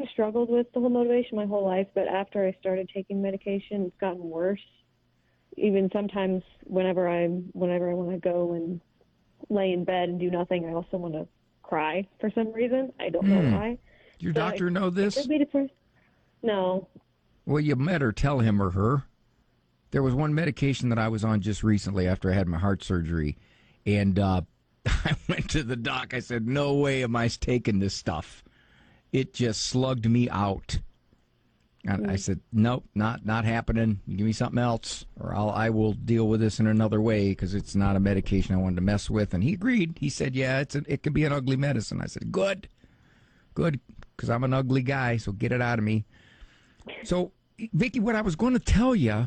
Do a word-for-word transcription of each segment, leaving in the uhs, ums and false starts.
kind of struggled with the whole motivation my whole life, but after I started taking medication, it's gotten worse. Even sometimes whenever I'm, whenever I want to go and lay in bed and do nothing, I also want to cry for some reason. I don't know Hmm. why. Your So doctor it, know this? It could be depressed. No. Well, you met her. Tell him or her. There was one medication that I was on just recently after I had my heart surgery, and uh, I went to the doc. I said, no way am I taking this stuff. It just slugged me out. And I said, nope, not not happening. You give me something else, or I'll, I will deal with this in another way because it's not a medication I wanted to mess with. And he agreed. He said, yeah, it's a, it can be an ugly medicine. I said, good, good, because I'm an ugly guy, so get it out of me. So, Vicki, what I was going to tell you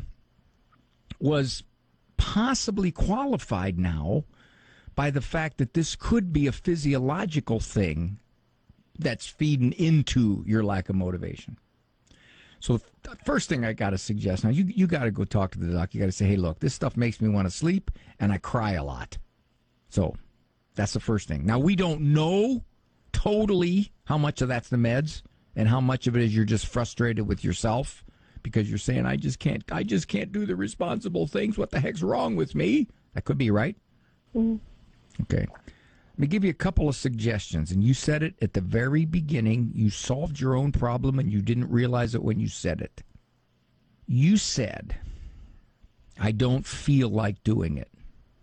was possibly qualified now by the fact that this could be a physiological thing that's feeding into your lack of motivation. So the first thing I got to suggest, now you you got to go talk to the doc. You got to say, hey, look, this stuff makes me want to sleep and I cry a lot. So that's the first thing. Now, we don't know totally how much of that's the meds and how much of it is you're just frustrated with yourself because you're saying, I just can't, I just can't do the responsible things. What the heck's wrong with me? That could be, right? Mm-hmm. Okay. Let me give you a couple of suggestions. And you said it at the very beginning. You solved your own problem and you didn't realize it when you said it. You said, I don't feel like doing it.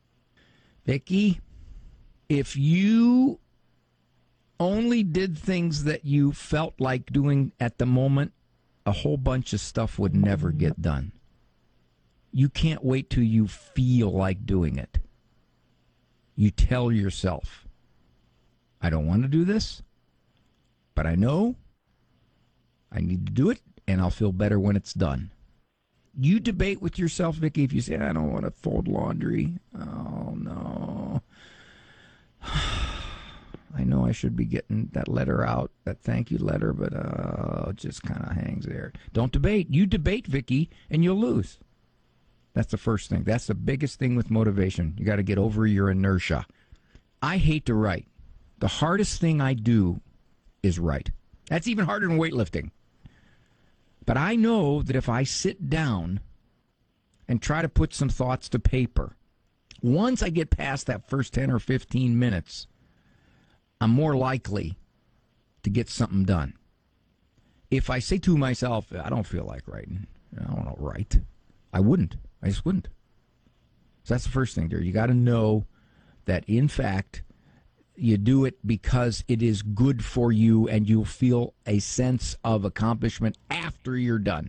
Vicki, if you only did things that you felt like doing at the moment, a whole bunch of stuff would never get done. You can't wait till you feel like doing it. You tell yourself, I don't want to do this, but I know I need to do it, and I'll feel better when it's done. You debate with yourself, Vicki, if you say, I don't want to fold laundry. Oh, no. I know I should be getting that letter out, that thank you letter, but uh, it just kind of hangs there. Don't debate. You debate, Vicki, and you'll lose. That's the first thing. That's the biggest thing with motivation. You got to get over your inertia. I hate to write. The hardest thing I do is write. That's even harder than weightlifting. But I know that if I sit down and try to put some thoughts to paper, once I get past that first ten or fifteen minutes, I'm more likely to get something done. If I say to myself, I don't feel like writing, I don't want to write, I wouldn't. I just wouldn't. So that's the first thing there. You got to know that, in fact, you do it because it is good for you and you'll feel a sense of accomplishment after you're done.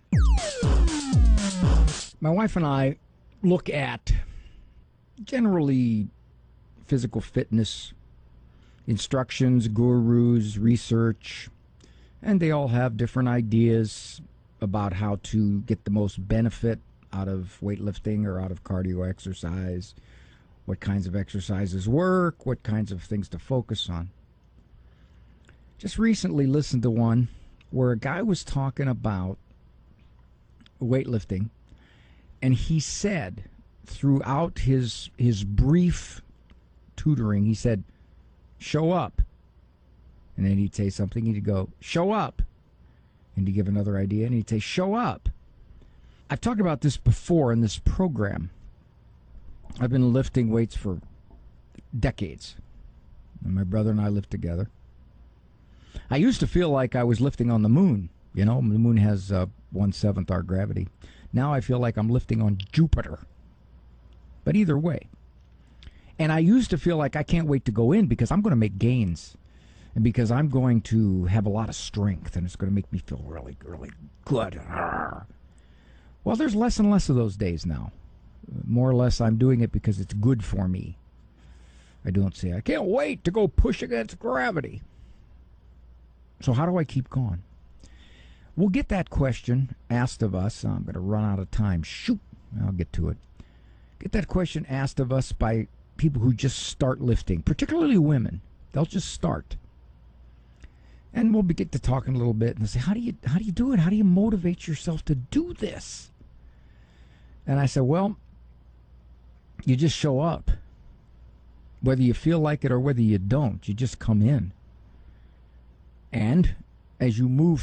My wife and I look at generally physical fitness instructions, gurus, research, and they all have different ideas about how to get the most benefit out of weightlifting or out of cardio exercise, what kinds of exercises work, what kinds of things to focus on. Just recently listened to one where a guy was talking about weightlifting, and he said throughout his his brief tutoring, he said, show up. And then he'd say something, he'd go, show up. And he'd give another idea, and he'd say, show up. I've talked about this before in this program. I've been lifting weights for decades. And my brother and I lift together. I used to feel like I was lifting on the moon. You know, the moon has uh, one-seventh our gravity. Now I feel like I'm lifting on Jupiter. But either way. And I used to feel like I can't wait to go in because I'm going to make gains. And because I'm going to have a lot of strength and it's going to make me feel really, really good. Well, there's less and less of those days now. More or less, I'm doing it because it's good for me. I don't say, I can't wait to go push against gravity. So how do I keep going? We'll get that question asked of us. I'm going to run out of time. Shoot, I'll get to it. Get that question asked of us by people who just start lifting, particularly women. They'll just start. And we'll get to talking a little bit and say, how do you how do you do it? How do you motivate yourself to do this? And I said, well, you just show up. Whether you feel like it or whether you don't, you just come in. And as you move